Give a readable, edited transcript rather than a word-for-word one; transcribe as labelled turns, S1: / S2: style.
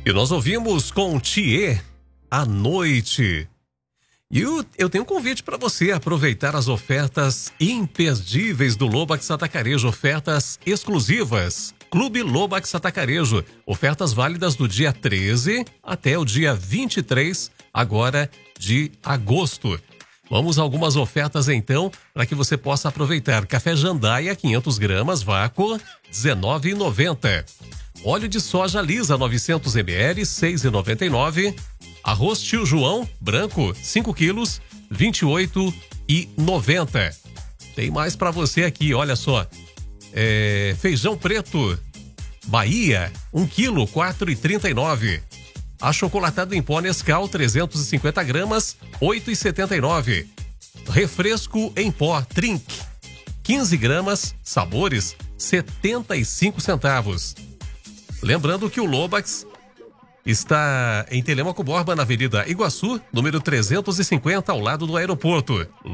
S1: E nós ouvimos com Thier, à noite. E eu tenho um convite para você aproveitar as ofertas imperdíveis do Lobax Atacarejo, ofertas exclusivas. Clube Lobax Atacarejo, ofertas válidas do dia 13 até o dia 23, agora de agosto. Vamos a algumas ofertas então, para que você possa aproveitar. Café Jandaia, 500 gramas, vácuo, R$19,90. Óleo de soja lisa, 900 ml, R$6,99. Arroz Tio João, branco, 5 quilos, R$28,90. Tem mais para você aqui, olha só. Feijão preto, Bahia, 1 quilo, R$4,39. Achocolatado em pó Nescau, 350 gramas, R$8,79. Refresco em pó Trink, 15 gramas, sabores, 75 centavos. Lembrando que o Lobax está em Telêmaco Borba, na Avenida Iguaçu, número 350, ao lado do aeroporto.